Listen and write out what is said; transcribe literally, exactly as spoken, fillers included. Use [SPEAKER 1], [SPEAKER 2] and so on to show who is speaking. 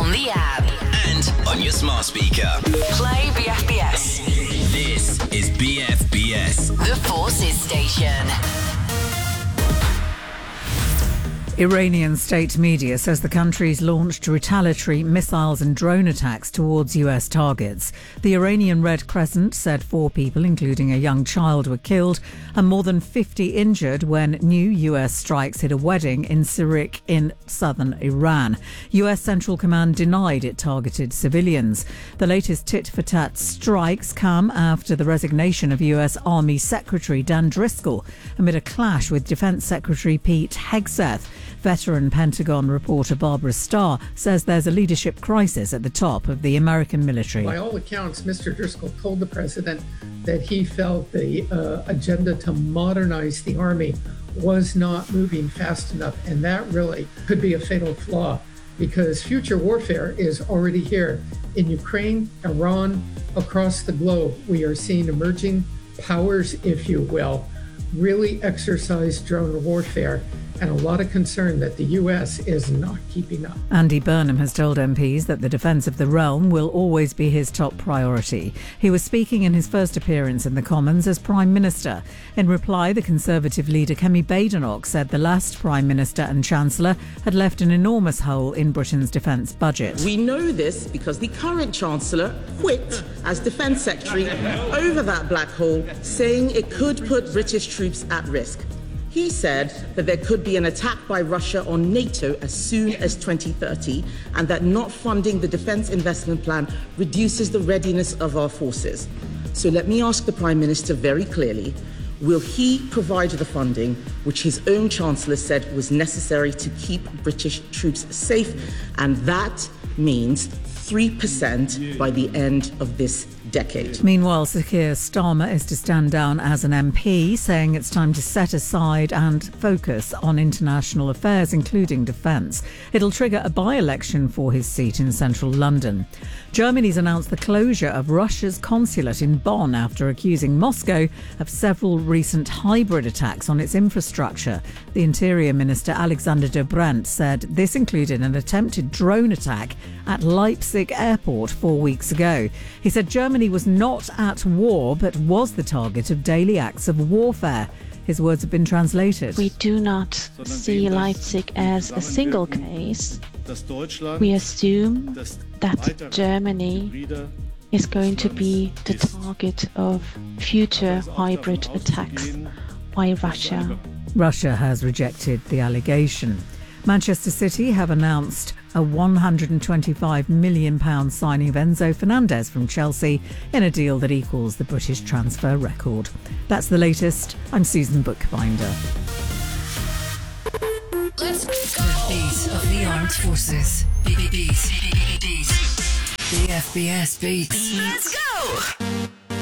[SPEAKER 1] on the app
[SPEAKER 2] and on your smart speaker.
[SPEAKER 1] Play B F B S.
[SPEAKER 2] This is B F B S,
[SPEAKER 1] The Forces Station.
[SPEAKER 3] Iranian state media says the country's launched retaliatory missiles and drone attacks towards U S targets. The Iranian Red Crescent said four people, including a young child, were killed and more than fifty injured when new U S strikes hit a wedding in Sirik in southern Iran. U S Central Command denied it targeted civilians. The latest tit-for-tat strikes come after the resignation of U S Army Secretary Dan Driscoll amid a clash with Defense Secretary Pete Hegseth. Veteran Pentagon reporter Barbara Starr says there's a leadership crisis at the top of the American military.
[SPEAKER 4] By all accounts, Mister Driscoll told the president that he felt the uh, agenda to modernize the Army was not moving fast enough, and that really could be a fatal flaw because future warfare is already here. In Ukraine, Iran, across the globe, we are seeing emerging powers, if you will, really exercise drone warfare, and a lot of concern that the U S is not keeping up.
[SPEAKER 3] Andy Burnham has told M Ps that the defence of the realm will always be his top priority. He was speaking in his first appearance in the Commons as Prime Minister. In reply, the Conservative leader Kemi Badenoch said the last Prime Minister and Chancellor had left an enormous hole in Britain's defence budget.
[SPEAKER 5] We know this because the current Chancellor quit as Defence Secretary over that black hole, saying it could put British troops at risk. He said that there could be an attack by Russia on NATO as soon as twenty thirty and that not funding the defence investment plan reduces the readiness of our forces. So let me ask the Prime Minister very clearly, will he provide the funding which his own Chancellor said was necessary to keep British troops safe? And that means three percent by the end of this decade.
[SPEAKER 3] Meanwhile, Sir Keir Starmer is to stand down as an M P, saying it's time to set aside and focus on international affairs, including defence. It'll trigger a by-election for his seat in central London. Germany's announced the closure of Russia's consulate in Bonn after accusing Moscow of several recent hybrid attacks on its infrastructure. The Interior Minister Alexander Dobrindt said this included an attempted drone attack at Leipzig airport four weeks ago. He said Germany was not at war but was the target of daily acts of warfare. His words have been translated.
[SPEAKER 6] We do not see Leipzig as a single case. We assume that Germany is going to be the target of future hybrid attacks by Russia.
[SPEAKER 3] Russia has rejected the allegation. Manchester City have announced a one hundred twenty-five million pounds signing of Enzo Fernandez from Chelsea in a deal that equals the British transfer record. That's the latest. I'm Susan Bookbinder.
[SPEAKER 1] Let's go. The beat of the armed forces. Beat, beat, beat, beat. B F B S beats. Let's go.